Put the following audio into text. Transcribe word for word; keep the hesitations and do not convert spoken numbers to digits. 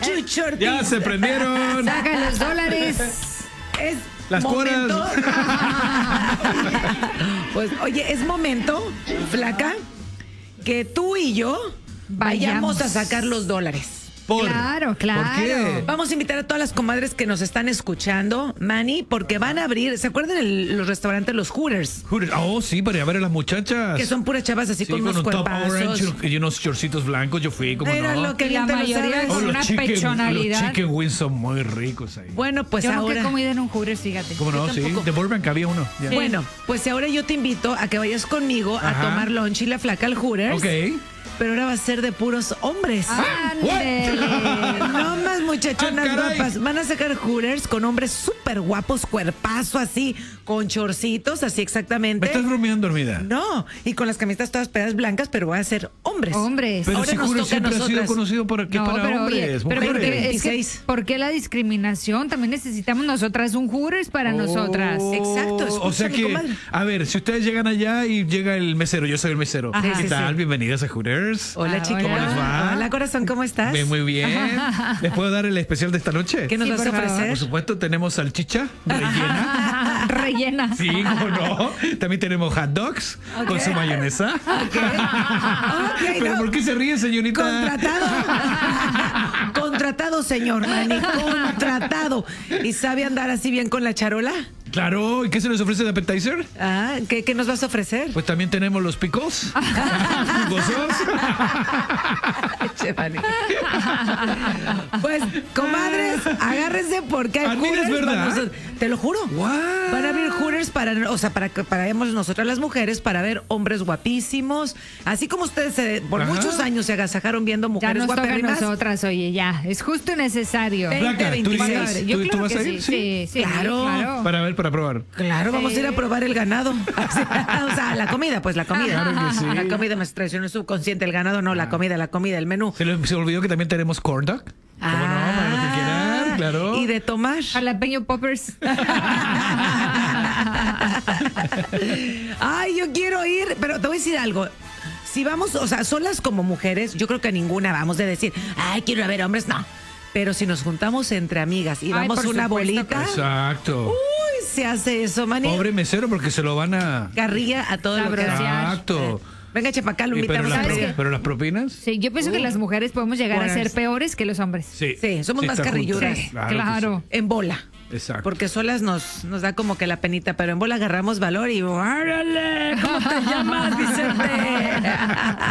Chucho Ortiz. Ya se prendieron. Saca los dólares. Es Las momento. cuoras. Pues, oye, es momento, flaca, que tú y yo vayamos, Vayamos. a sacar los dólares. Por, Claro, claro. ¿Por qué? Vamos a invitar a todas las comadres que nos están escuchando, Manny, porque van a abrir, ¿se acuerdan el- los restaurantes, los Hooters? Hooters. Oh, sí, para ir a ver a las muchachas. Que son puras chavas así Sí, con unos un top cuerpazos. orange y unos shortcitos blancos. Yo fui, como Era no. lo que Y la bien te lo mayoría sabes. Oh, con los una chicken, pechonalidad. los chicken wings son muy ricos ahí. Bueno, pues Yo nunca ahora... he comido en un Hooters, fíjate. ¿Cómo no? yo Sí, tampoco. de Burbank había uno. ya. Sí. Bueno, pues ahora yo te invito a que vayas conmigo a Ajá. tomar lunch y la flaca al Hooters. Ok. Pero ahora va a ser de puros hombres. Ándele. No más muchachonas Ah, caray. guapas. Van a sacar Hooters con hombres súper guapos, cuerpazo así, con chorcitos, así ¿Me exactamente. estás bromeando, dormida? No, y con las camisetas todas pegadas blancas, pero van a ser hombres. Hombres. Pero Ahora si nos Hooters toca a siempre ha sido nosotras. conocido por aquí No, para pero oye, hombres, pero mujeres. porque- es que, veintiséis. ¿por qué la discriminación? También necesitamos nosotras un Hooters para nosotras. Exacto, O sea escúchame, que, comadre. a ver, si ustedes llegan allá y llega el mesero, yo soy el mesero. Ajá. ¿Qué Sí, tal? sí. Bienvenidas a Hooters. Hola, Ah, chicas. hola. ¿Cómo les va? Hola, corazón, ¿cómo estás? Bien, muy bien. ¿Les puedo dar el especial de esta noche? ¿Qué nos Sí, vas a por favor. ofrecer? Por supuesto, tenemos salchicha rellena. Rellena. Sí, cómo no. También tenemos hot dogs con su mayonesa. Ok, ¿Pero no. por qué se ríe, señorita? Contratado. Contratado, señor Manny. Contratado. ¿Y sabe andar así bien con la charola? Claro. ¿Y qué se les ofrece de appetizer? Ah, ¿qué, qué nos vas a ofrecer? Pues también tenemos los pickles. Jugosos. Che, Manny. Pues, comadres, agárrense porque hay Ah, mira, es Hooters para verdad. nosotros. Te lo juro. What? Van a abrir Hooters para, o sea, para que paremos nosotras las mujeres para ver hombres guapísimos. Así como ustedes se- por Ajá. muchos años se agasajaron viendo Ya mujeres nos toca a guapérrimas. nosotras, oye, ya. Es justo y necesario. Veinte, Blanca, ¿tú veintiséis. irías? Yo ¿Tú- tú claro vas que a ir? sí. Sí, sí, Claro. claro. Para ver, para probar. Claro, vamos a ir a probar el ganado. O sea, la comida, pues la comida. Claro que sí. La comida me traicionó el subconsciente, el ganado no, la comida, la comida, el menú. Se, le- se olvidó que también tenemos corn dog. ¿Cómo no? Para los que quieran, claro. Y de tomar. Jalapeño poppers. Ay, yo quiero ir, pero te voy a decir algo. Si vamos, o sea, solas como mujeres, yo creo que a ninguna vamos a decir, ay, quiero ir a ver hombres, no. Pero si nos juntamos entre amigas y Ay, vamos por una supuesto bolita, que Exacto. uy, se hace eso, Manny. Pobre mesero porque se lo van a... Carrilla a todo lo que Sabrosear. da. Exacto. Venga, Chepacá, lo Y pero, invitamos las a ¿sabes pro- pedir. qué? pero las propinas. Sí, yo pienso que las mujeres podemos llegar a ser Buenas. peores que los hombres. Sí. Sí, somos más está carrilludas. junto. Sí, que claro. En bola. sí. Exacto. Porque solas nos, nos da como que la penita, pero en bola agarramos valor y ¡órale! ¿Cómo te llamas, Vicente?